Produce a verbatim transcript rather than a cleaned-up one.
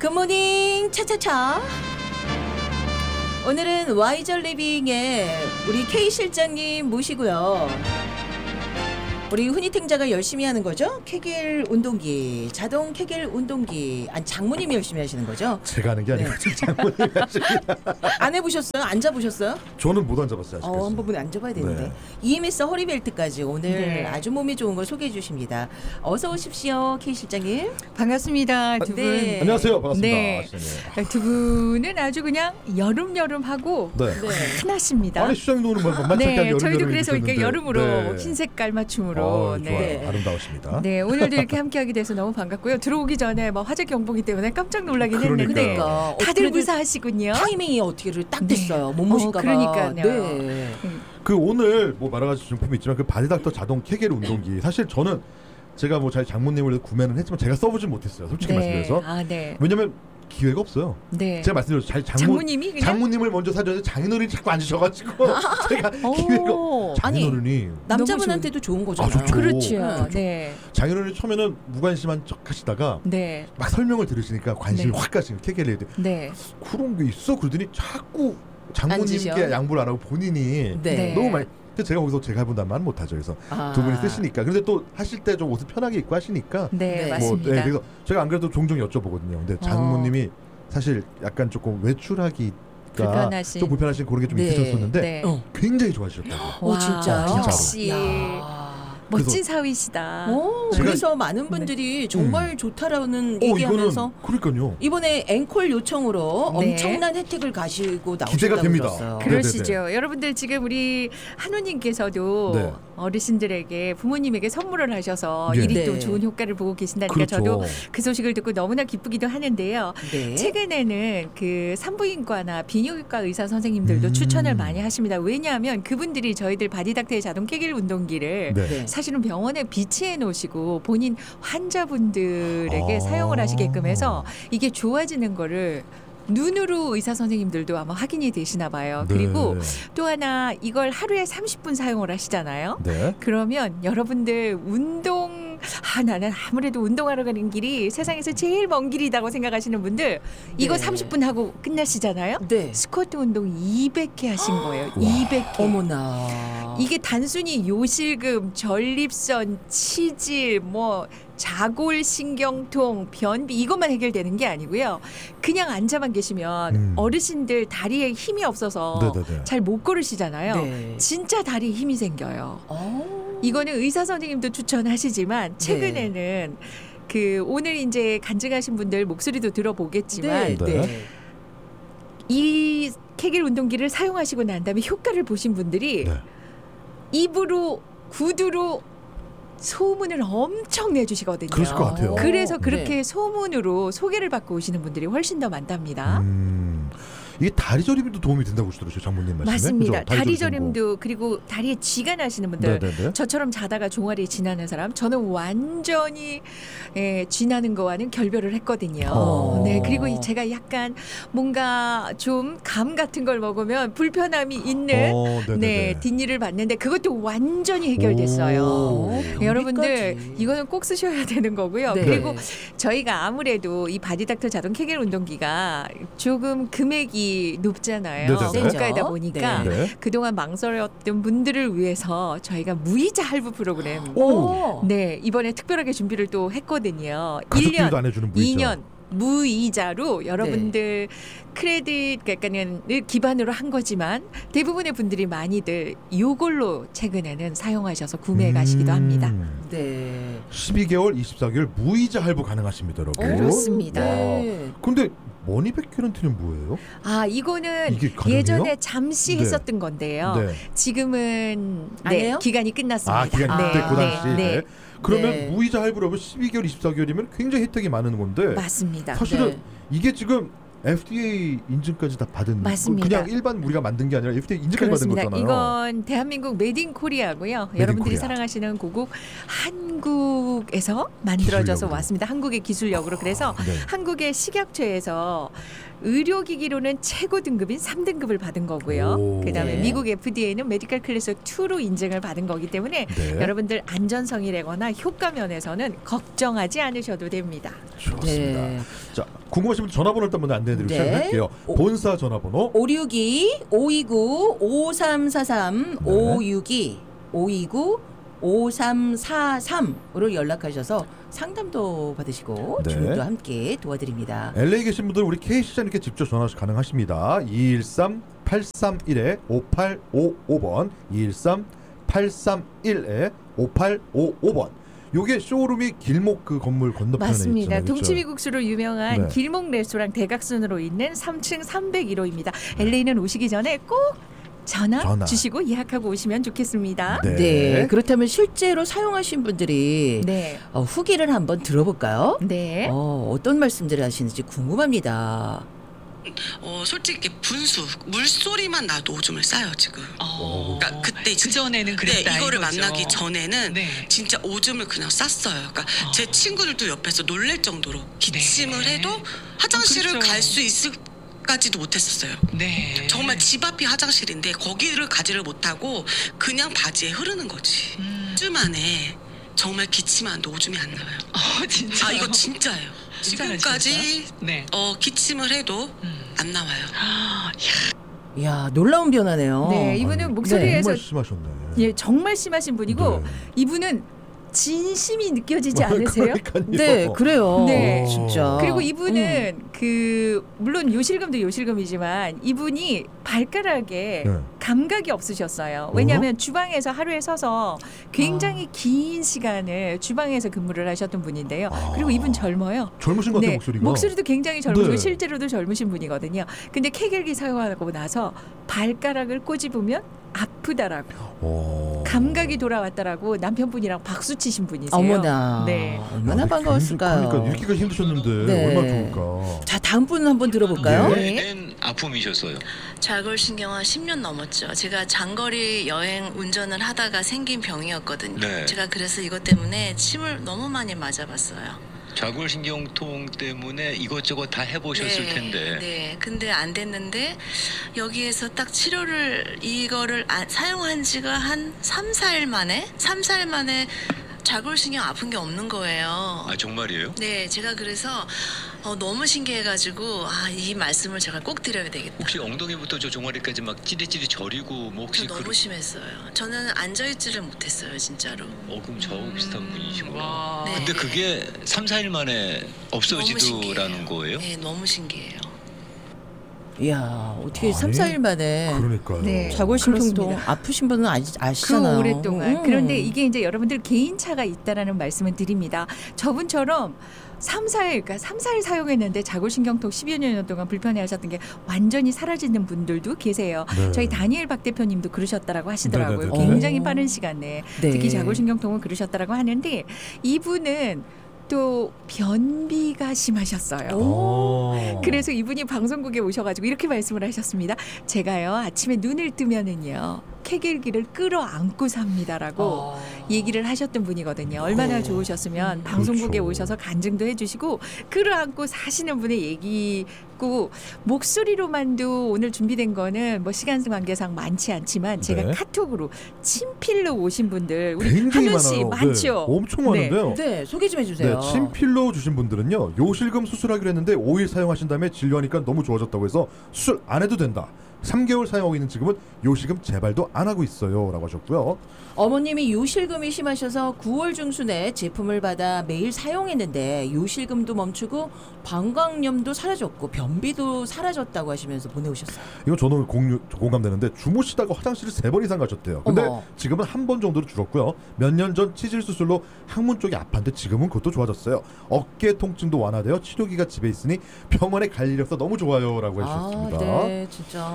굿모닝 차차차. 오늘은 와이저 리빙의 우리 K 실장님 모시고요. 우리 훈이탱자가 열심히 하는 거죠? 케겔 운동기, 자동 케겔 운동기. 아니 장모님이 열심히 하시는 거죠? 제가 하는 게 아니고 네. 장모님이 하십니다. 안 해보셨어요? 앉아보셨어요? 저는 못 앉아봤어요. 어, 한 번은 앉아봐야 되는데. 네. 이엠에스 허리벨트까지 오늘 네. 아주 몸이 좋은 걸 소개해 주십니다. 어서 오십시오, K 실장님. 반갑습니다, 두 분. 네. 안녕하세요, 반갑습니다. 네. 두 분은 아주 그냥 여름 여름하고 네. 흔하십니다. 아니 시장님 오늘 뭐 만만치 네, 여름 저희도 여름 그래서 이렇게 여름으로 네. 흰색 깔맞춤으로. 어, 네. 좋아요. 아름다우십니다. 네, 오늘도 이렇게 함께하게 돼서 너무 반갑고요. 들어오기 전에 뭐 화재 경보기 때문에 깜짝 놀라긴 그러니까요. 했는데 그러니까. 다들 무사하시군요. 타이밍이 어떻게를 딱 됐어요. 네. 몸무실까봐. 어, 그러니까요. 네. 그 오늘 뭐 여러 가지 제품이 있지만 그 바디닥터 자동 케겔 운동기 사실 저는 제가 뭐 저희 장모님을 구매는 했지만 제가 써보진 못했어요. 솔직히 네. 말씀드려서. 아, 네. 왜냐면 기회가 없어요. 네. 제가 말씀드렸죠. 잘 장모, 장모님이 그냥? 장모님을 먼저 사줬는데 장인어른이 자꾸 앉으셔가지고 제가 기회가 장인어른이 남자분한테도 좋은 거잖아요. 아, 좋죠. 그렇죠. 그렇죠. 네. 장인어른이 처음에는 무관심한 척 하시다가 네. 막 설명을 들으시니까 관심이 네. 확 가시는 케겔에 네. 그런 게 있어 그러더니 자꾸 장모님께 앉으셔. 양보를 안 하고 본인이 네. 너무 많이 근데 제가 거기서 제가 해본다는 말은 못하죠. 그래서 아. 두 분이 쓰시니까 근데 또 하실 때 좀 옷을 편하게 입고 하시니까 네, 네. 맞습니다. 뭐, 네, 그래서 제가 안 그래도 종종 여쭤보거든요. 근데 장모님이 사실 약간 조금 외출하기가 불편하신. 좀 불편하신 그런 게 좀 네. 있으셨었는데 네. 어. 굉장히 좋아하셨다고. 오, 진짜요? 진짜로. 역시 야. 멋진 사위시다. 오, 제가- 그래서 많은 분들이 정말 좋다라는 어, 얘기하면서 이거는 그러니까요. 이번에 앵콜 요청으로 네. 엄청난 혜택을 가시고 나오셨다고 기대가 됩니다. 들었어요. 네. 그러시죠. 여러분들 지금 우리 한우님께서도 네. 어르신들에게 부모님에게 선물을 하셔서 네. 이리 네. 또 좋은 효과를 보고 계신다니까 그렇죠. 저도 그 소식을 듣고 너무나 기쁘기도 하는데요. 네. 최근에는 그 산부인과나 비뇨기과 의사 선생님들도 음. 추천을 많이 하십니다. 왜냐하면 그분들이 저희들 바디닥터의 자동 케겔 운동기를 네. 네. 사실은 병원에 비치해 놓으시고 본인 환자분들에게 아. 사용을 하시게끔 해서 이게 좋아지는 거를 눈으로 의사 선생님들도 아마 확인이 되시나 봐요. 네. 그리고 또 하나 이걸 하루에 삼십 분 사용을 하시잖아요. 네. 그러면 여러분들 운동 아 나는 아무래도 운동하러 가는 길이 세상에서 제일 먼 길이라고 생각하시는 분들 이거 네. 삼십 분 하고 끝나시잖아요. 네. 스쿼트 운동 이백 개 하신 거예요. 이백 개. 어머나. 이게 단순히 요실금, 전립선, 치질, 뭐 자골 신경통, 변비 이것만 해결되는 게 아니고요. 그냥 앉아만 계시면 음. 어르신들 다리에 힘이 없어서 네네네. 잘 못 걸으시잖아요. 네. 진짜 다리에 힘이 생겨요. 어. 이거는 의사 선생님도 추천하시지만 최근에는 네. 그 오늘 이제 간증하신 분들 목소리도 들어보겠지만 네. 네. 네. 이 케겔 운동기를 사용하시고 난 다음에 효과를 보신 분들이 네. 입으로 구두로 소문을 엄청 내주시거든요. 그러실 것 같아요. 그래서 오, 그렇게 네. 소문으로 소개를 받고 오시는 분들이 훨씬 더 많답니다. 음, 이게 다리 저림도 도움이 된다고 하시더라고요. 장모님 말씀에. 맞습니다. 그죠? 다리 저림 정보. 저림도 그리고 다리에 쥐가 나시는 분들 네네네. 저처럼 자다가 종아리에 쥐 나는 사람 저는 완전히 예, 쥐 나는 거와는 결별을 했거든요. 어. 네 그리고 이 제가 약간 뭔가 좀 감 같은 걸 먹으면 불편함이 있는 어, 네네네. 네 뒷일을 봤는데 그것도 완전히 해결됐어요. 오. 네, 여러분들 병비까지. 이거는 꼭 쓰셔야 되는 거고요. 네. 그리고 저희가 아무래도 이 바디닥터 자동 케겔 운동기가 조금 금액이 높잖아요. 네네네. 고가이다 보니까 네. 네. 그동안 망설였던 분들을 위해서 저희가 무이자 할부 프로그램 오. 네 이번에 특별하게 준비를 또 했거든요. 가족들도 일 년, 안 해주는 무이자. 이 년 무이자로 여러분들 크레딧 그러니까는 기반으로 한 거지만 대부분의 분들이 많이들 요걸로 최근에는 사용하셔서 구매해 가시기도 합니다. 음. 네. 십이 개월, 이십사 개월 무이자 할부 가능하십니다, 여러분. 오, 그렇습니다. 네. 근데 머니백 개런티는 뭐예요? 아 이거는 이게 가능해요? 예전에 잠시 네. 했었던 건데요. 네. 지금은 안 네, 해요? 기간이 끝났습니다. 아, 기간 아, 그때 그 당시. 네, 네. 그러면 네. 무이자 할부라면 십이 개월, 이십사 개월이면 굉장히 혜택이 많은 건데 맞습니다. 사실은 네. 이게 지금 에프디에이 인증까지 다 받은 맞습니다. 그냥 일반 우리가 만든 게 아니라 에프디에이 인증까지 그렇습니다. 받은 거잖아요. 이건 대한민국 메드 인 코리아고요. 메드 인 여러분들이 코리아. 사랑하시는 고국 한국에서 만들어져서 기술력으로. 왔습니다. 한국의 기술력으로. 그래서 네. 한국의 식약처에서 의료기기로는 최고 등급인 삼 등급을 받은 거고요. 오. 그다음에 네. 미국 에프디에이는 메디컬 클래스 이로 인증을 받은 거기 때문에 네. 여러분들 안전성이라거나 효과 면에서는 걱정하지 않으셔도 됩니다. 좋습니다. 네. 자, 궁금하신 분들 전화번호 일단 먼저 안내해드리고 네. 시작할게요. 오. 본사 전화번호 오육이 오이구 오삼사삼 네. 오육이 오이구 오삼사삼으로 연락하셔서 상담도 받으시고 네. 주문도 함께 도와드립니다. 엘에이 계신 분들 우리 K 시장님께 직접 전화 가능하십니다. 이일삼 팔삼일 오팔오오 번 이일삼 팔삼일 오팔오오 번. 요게 쇼룸이 길목 그 건물 건너편에 맞습니다. 있잖아요. 그렇죠? 동치미국수로 유명한 네. 길목 레스토랑 대각선으로 있는 삼 층 삼백일 호입니다. 엘에이는 오시기 전에 꼭 전화, 전화. 주시고 예약하고 오시면 좋겠습니다. 네. 네. 그렇다면 실제로 사용하신 분들이 네. 어, 후기를 한번 들어볼까요? 네. 어, 어떤 말씀들을 하시는지 궁금합니다. 어 솔직히 분수 물소리만 나도 오줌을 싸요 지금. 어, 그러니까 그때 그 전에는 그랬다. 네, 이거를 이거죠. 만나기 전에는 네. 진짜 오줌을 그냥 쌌어요. 그러니까 어. 제 친구들도 옆에서 놀랄 정도로 기침을 네. 해도 화장실을 그렇죠. 갈 수 있을까지도 못했었어요. 네. 정말 집 앞이 화장실인데 거기를 가지를 못하고 그냥 바지에 흐르는 거지. 음. 이 주 만에 정말 기침하는데 오줌이 안 나와요. 어, 진짜. 아 이거 진짜예요. 진짜요, 지금까지 진짜? 네. 어, 기침을 해도 음. 안 나와요. 아, 이야, 놀라운 변화네요. 네, 이분은 아니, 목소리에서 정말 심하셨네. 예, 정말 심하신 분이고 네. 이분은 진심이 느껴지지 않으세요? 그러니까요. 네, 그래요. 네. 진짜. 그리고 이분은 그 물론 요실금도 요실금이지만 이분이 발가락에 네. 감각이 없으셨어요. 왜냐하면 주방에서 하루에 서서 굉장히 아. 긴 시간을 주방에서 근무를 하셨던 분인데요. 아. 그리고 이분 젊어요. 젊으신 것 같아요, 네, 목소리가. 목소리도 굉장히 젊으시고 네. 실제로도 젊으신 분이거든요. 근데 케겔기 사용하고 나서 발가락을 꼬집으면 아프다라고 오. 감각이 돌아왔다라고 남편분이랑 박수 치신 분이세요. 어머나. 네. 얼마나 아, 반가웠을까요? 그러니까 읽기가 힘드셨는데 네. 얼마나 좋을까. 자, 다음 분 한번 들어볼까요? 네. 오래된 아픔이셨어요. 좌골신경화 십 년 넘었죠. 제가 장거리 여행 운전을 하다가 생긴 병이었거든요. 네. 제가 그래서 이것 때문에 침을 너무 많이 맞아봤어요. 좌골신경통 때문에 이것저것 다 해보셨을 네, 텐데. 네. 근데 안 됐는데 여기에서 딱 치료를 이거를 안- 사용한 지가 한 삼, 사 일 만에 삼, 사 일 만에 좌골신경 아픈 게 없는 거예요. 아 정말이에요? 네, 제가 그래서 어, 너무 신기해가지고 아, 이 말씀을 제가 꼭 드려야 되겠다. 혹시 엉덩이부터 저 종아리까지 막 찌릿찌릿 저리고 뭐 혹시 저 너무 그... 심했어요. 저는 앉아있지를 못했어요, 진짜로. 어 그럼 저하고 비슷한 분이시구나. 와. 네. 근데 그게 삼, 사 일 만에 너무 없어지더라는 신기해요. 거예요? 네, 너무 신기해요. 이야, 어떻게 아니, 삼, 사 일 만에 그러니까요. 네. 좌골신경통 그렇습니다. 아프신 분은 아시, 그 아시잖아요. 오랫동안. 음. 그런데 이게 이제 여러분들 개인차가 있다라는 말씀을 드립니다. 저분처럼 삼, 사 일, 그러니까 삼, 사 일 사용했는데 자골신경통 십여 년 동안 불편해하셨던 게 완전히 사라지는 분들도 계세요. 네. 저희 다니엘 박 대표님도 그러셨다라고 하시더라고요. 네네네. 굉장히 오. 빠른 시간 내에 네. 특히 자골신경통은 그러셨다라고 하는데 이분은 또 변비가 심하셨어요. 오. 그래서 이분이 방송국에 오셔가지고 이렇게 말씀을 하셨습니다. 제가요 아침에 눈을 뜨면은요 케겔기를 끌어안고 삽니다라고 어. 얘기를 하셨던 분이거든요. 얼마나 어. 좋으셨으면 방송국에 그렇죠. 오셔서 간증도 해주시고 끌어안고 사시는 분의 얘기고 목소리로만도 오늘 준비된 거는 뭐 시간 관계상 많지 않지만 제가 네. 카톡으로 친필로 오신 분들 우리 굉장히 한은 씨 많아요. 많죠. 네, 엄청 많은데요. 네, 소개 좀 해주세요. 네, 친필로 주신 분들은요. 요실금 수술하기로 했는데 오 일 사용하신 다음에 진료하니까 너무 좋아졌다고 해서 수술 안 해도 된다. 삼 개월 사용하고 있는 지금은 요실금 재발도 안 하고 있어요 라고 하셨고요. 어머님이 요실금이 심하셔서 구월 중순에 제품을 받아 매일 사용했는데 요실금도 멈추고 방광염도 사라졌고 변비도 사라졌다고 하시면서 보내오셨어요. 이건 저는 공유, 공감되는데 주무시다가 화장실을 세 번 이상 가셨대요. 근데 어머. 지금은 한 번 정도로 줄었고요. 몇 년 전 치질 수술로 항문 쪽이 아팠는데 지금은 그것도 좋아졌어요. 어깨 통증도 완화되어 치료기가 집에 있으니 병원에 갈 일이 없어 너무 좋아요 라고 해주셨습니다. 아, 네, 진짜.